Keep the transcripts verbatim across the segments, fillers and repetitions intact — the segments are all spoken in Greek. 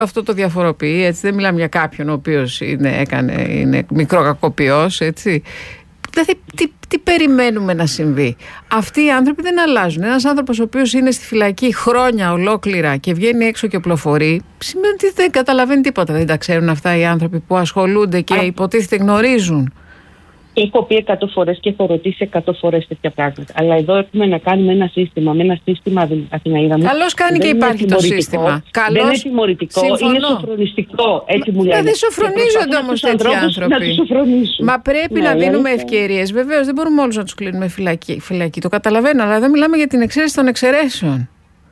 Αυτό το διαφοροποιεί, έτσι. Δεν μιλάμε για κάποιον ο οποίος είναι, έκανε, είναι μικρό κακοποιός, έτσι. Δηλαδή, τι, τι περιμένουμε να συμβεί? Αυτοί οι άνθρωποι δεν αλλάζουν. Ένας άνθρωπος ο οποίος είναι στη φυλακή χρόνια ολόκληρα και βγαίνει έξω και οπλοφορεί, σημαίνει ότι δεν καταλαβαίνει τίποτα. Δεν τα ξέρουν αυτά οι άνθρωποι που ασχολούνται και Α. υποτίθεται γνωρίζουν. Έχω πει εκατό φορές και έχω ρωτήσει εκατό φορές τέτοια πράγματα. Αλλά εδώ έχουμε να κάνουμε ένα σύστημα. Με ένα σύστημα, Αθηναίδα μου. Καλώς κάνει και υπάρχει το σύστημα. Καλώς... Δεν είναι τιμωρητικό, συμφωνώ. Είναι σοφρονιστικό. Έτσι μου λένε. Δεν σοφρονίζονται όμως τέτοιοι άνθρωποι. Μα πρέπει ναι, να δίνουμε ευκαιρίες. Βεβαίως δεν μπορούμε όλους να τους κλείνουμε φυλακή. φυλακή. Το καταλαβαίνω, αλλά εδώ μιλάμε για την εξαίρεση των εξαιρέσεων.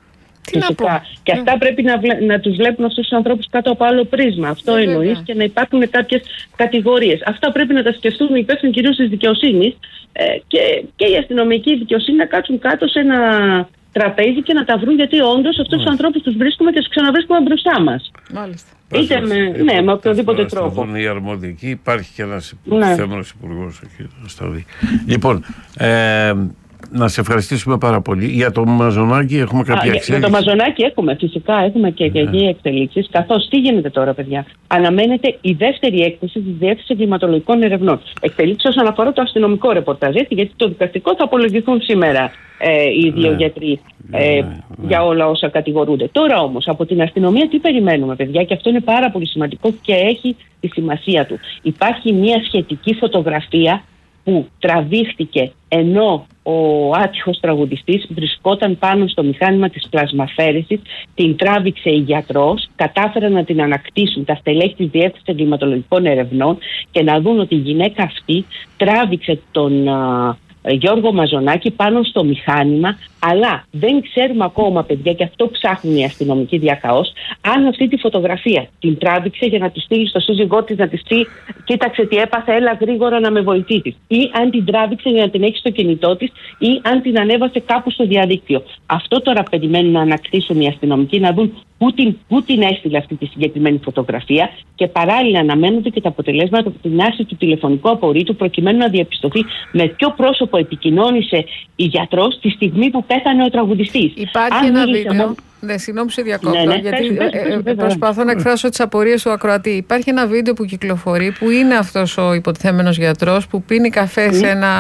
Τι να πω. Και αυτά πρέπει να, βλέ, να τους βλέπουν αυτούς τους ανθρώπους κάτω από άλλο πρίσμα. Αυτό ε, εννοείς, και να υπάρχουν κάποιες κατηγορίες. Αυτά πρέπει να τα σκεφτούν οι υπεύθυνοι κυρίως της δικαιοσύνης ε, και, και η αστυνομική δικαιοσύνη να κάτσουν κάτω σε ένα τραπέζι και να τα βρουν, γιατί όντως αυτούς τους ανθρώπους τους βρίσκουμε και τους ξαναβρίσκουμε μπροστά μας. Μάλιστα. Είτε με, ναι, με οποιοδήποτε τρόπο. Οι αρμόδιοι, υπάρχει και ένας ναι. θέμενος υπουργός εκεί. Λοιπόν, ε, να σε ευχαριστήσουμε πάρα πολύ. Για το Μαζονάκι έχουμε κάποια εξέλιξη? Για το Μαζονάκι έχουμε, φυσικά έχουμε και εκεί ναι. εξελίξεις. Καθώς τι γίνεται τώρα, παιδιά? Αναμένεται η δεύτερη έκθεση της Διεύθυνσης Εγκληματολογικών Ερευνών. Εξελίξεις όσον αφορά το αστυνομικό ρεπορτάζ, γιατί το δικαστικό θα απολογηθούν σήμερα ε, οι δύο ναι. γιατροί ε, ναι, ναι. για όλα όσα κατηγορούνται. Τώρα όμως από την αστυνομία τι περιμένουμε, παιδιά? Και αυτό είναι πάρα πολύ σημαντικό και έχει τη σημασία του. Υπάρχει μια σχετική φωτογραφία που τραβήχτηκε ενώ ο άτυχος τραγουδιστής βρισκόταν πάνω στο μηχάνημα της πλασμαφέρεσης, την τράβηξε η γιατρός, κατάφεραν να την ανακτήσουν τα στελέχη της Διεύθυνσης Εγκληματολογικών Ερευνών και να δουν ότι η γυναίκα αυτή τράβηξε τον α, Γιώργο Μαζονάκη πάνω στο μηχάνημα, αλλά δεν ξέρουμε ακόμα, παιδιά, και αυτό ψάχνουν οι αστυνομικοί διακαώς, αν αυτή τη φωτογραφία την τράβηξε για να τη στείλει στο σύζυγό της, να της πει κοίταξε τι έπαθε, έλα γρήγορα να με βοηθήσεις, ή αν την τράβηξε για να την έχει στο κινητό της, ή αν την ανέβασε κάπου στο διαδίκτυο. Αυτό τώρα περιμένουν να ανακτήσουν οι αστυνομικοί, να δουν πού την, πού την έστειλε αυτή τη συγκεκριμένη φωτογραφία, και παράλληλα αναμένονται και τα αποτελέσματα από την άρση του τηλεφωνικού απορρίτου, προκειμένου να διαπιστωθεί με ποιο πρόσωπο επικοινώνησε η γιατρός τη στιγμή που πέθανε ο τραγουδιστής. Υπάρχει ένα βίντεο. Μόνο... Ναι, συγγνώμη, σε διακόπτω, ναι, ναι, γιατί πες, πες, πες, πες, προσπαθώ να εκφράσω τις απορίες του ακροατή. Υπάρχει ένα βίντεο που κυκλοφορεί, που είναι αυτός ο υποτιθέμενος γιατρός που πίνει καφέ σε ένα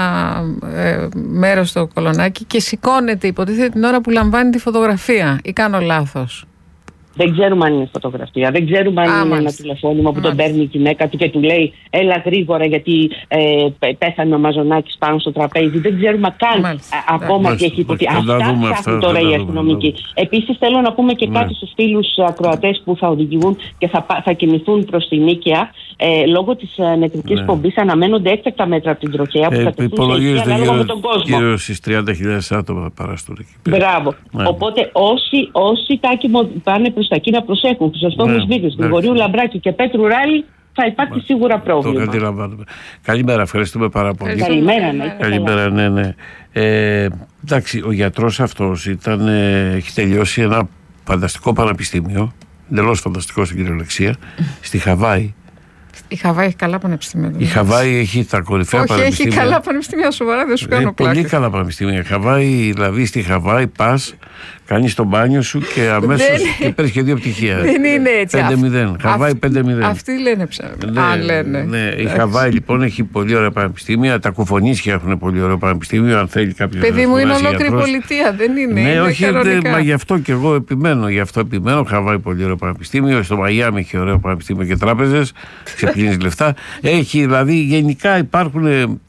ε, μέρος στο Κολονάκι και σηκώνεται, υποτίθεται, την ώρα που λαμβάνει τη φωτογραφία. Ή κάνω λάθος? Δεν ξέρουμε αν είναι φωτογραφία. Δεν ξέρουμε αν Α, είναι μάλιστα. ένα τηλεφώνημα που μάλιστα. τον παίρνει η γυναίκα του και του λέει έλα γρήγορα γιατί ε, πέθανε ο Μαζονάκης πάνω στο τραπέζι. Δεν ξέρουμε καν μάλιστα. ακόμα τι έχει υποθεί. Αυτά ψάχνουν τώρα οι αστυνομικοί. Επίσης θέλω να πούμε και ναι. κάτι στους φίλους ακροατές που θα οδηγούν και θα, θα κινηθούν προς τη Νίκαια. Ε, λόγω της ε, νεκρικής ναι. πομπής αναμένονται έκτακτα μέτρα από την τροχέα που ε, θα τεθούν σε ισχύ ανάλογα με τον κόσμο. Γύρω στις τριάντα χιλιάδες άτομα παραστούν εκεί. Μπράβο. Ναι. Οπότε όσοι, όσοι πάνε προς τα εκεί να προσέχουν, Χρυσοστόμους ναι, Βίδης, Γρηγορίου Λαμπράκη και Πέτρου Ράλη, θα υπάρχει Μα, σίγουρα πρόβλημα. Το αντιλαμβάνομαι. Καλημέρα, ευχαριστούμε πάρα πολύ. Καλημέρα, ναι. Καλημέρα, ναι, ναι. Ε, εντάξει, ο γιατρός αυτός ήταν, ε, έχει τελειώσει ένα φανταστικό πανεπιστήμιο, εντελώς φανταστικό στην κυριολεξία, στη Χαβάη. Η Χαβάη έχει καλά πανεπιστήμια. Η Χαβάη έχει τα κορυφαία Όχι, πανεπιστήμια. Όχι, έχει καλά πανεπιστήμια, σοβαρά, δεν σου κάνω πλάκα. Πολύ καλά πανεπιστήμια. Η Χαβάη, δηλαδή στη Χαβάη πας, κάνεις το μπάνιο σου και αμέσως και παίρνεις και δύο πτυχία. Δεν είναι έτσι. πέντε μηδέν. Χαβάη πέντε μηδέν. Αυτοί λένε ψάχνουν. Ναι, Α, λένε. Ναι. Η Χαβάη λοιπόν έχει πολύ ωραία πανεπιστήμια. Τα Κουφονίσια έχουν πολύ ωραίο πανεπιστήμιο. Αν θέλει κάποιο. Παιδί μου, είναι ολόκληρη πολιτεία, δεν είναι? Ναι, είναι όχι, δε, μα γι' αυτό και εγώ επιμένω. Γι' αυτό επιμένω. Χαβάη πολύ ωραίο πανεπιστήμιο. Στο Μαϊάμι έχει ωραίο πανεπιστήμιο και τράπεζες. Ξεπλύνεις λεφτά. Έχει δηλαδή γενικά υπάρχουν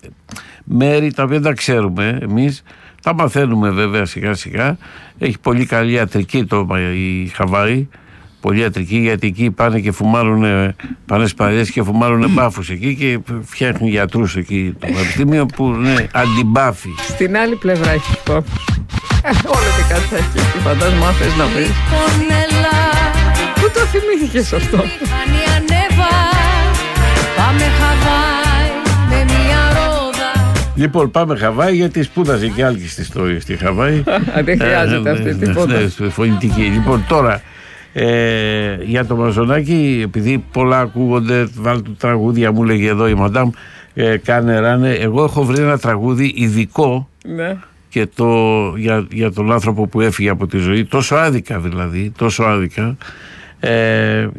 μέρη τα οποία δεν τα ξέρουμε εμείς. Τα μαθαίνουμε βέβαια σιγά σιγά. Έχει πολύ καλή ιατρική το, η Χαβάη. Πολύ ιατρική, γιατί εκεί πάνε και φουμάρουν, πάνε σπαριές και φουμάρουν μπάφους εκεί και φτιάχνουν γιατρούς εκεί το πανεπιστήμιο που είναι αντιμπάφοι. Στην άλλη πλευρά έχει μπάφους. Όλο και κάτι θα έχει. Φαντάζομαι αν θες να πεις. Πού το θυμήθηκες αυτό? Πάμε Χαβάη με μια ρόδα. Λοιπόν, πάμε Χαβάη, γιατί σπούδαζε και άλλη στη ιστορία στη Χαβάη. Δεν χρειάζεται αυτή τίποτα. Ναι, φωνητική. Λοιπόν, τώρα ε, για το Μαζονάκι, επειδή πολλά ακούγονται, βάλτε το τραγούδια, μου λέγε εδώ η μαντάμ, ε, κάνε ράνε. Εγώ έχω βρει ένα τραγούδι ειδικό ναι. και το, για, για τον άνθρωπο που έφυγε από τη ζωή, τόσο άδικα δηλαδή, τόσο άδικα. Ε,